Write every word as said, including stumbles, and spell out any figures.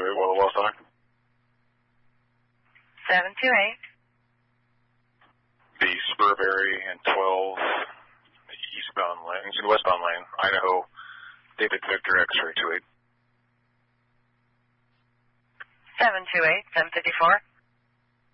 two eight, what was that? seven two eight. The Spurberry and twelve, the eastbound lane, excuse me, westbound lane, Idaho, David Victor, X-ray two eight. seven two eight, seven fifty-four.